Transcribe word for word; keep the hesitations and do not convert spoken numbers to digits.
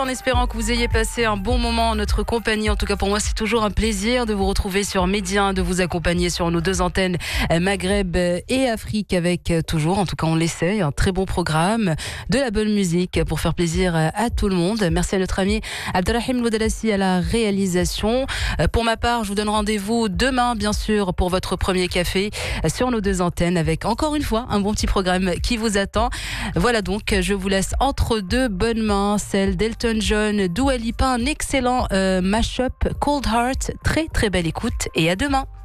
En espérant que vous ayez passé un bon moment en notre compagnie. En tout cas, pour moi, c'est toujours un plaisir de vous retrouver sur Média, de vous accompagner sur nos deux antennes Maghreb et Afrique avec toujours, en tout cas, on l'essaye, un très bon programme, de la bonne musique pour faire plaisir à tout le monde. Merci à notre ami Abdelrahim Loudalassi à la réalisation. Pour ma part, je vous donne rendez-vous demain, bien sûr, pour votre premier café sur nos deux antennes avec encore une fois un bon petit programme qui vous attend. Voilà donc, je vous laisse entre deux bonnes mains, celle d'Elton John, Dua Lipa, un excellent euh, mash-up Cold Heart. Très très belle écoute et à demain.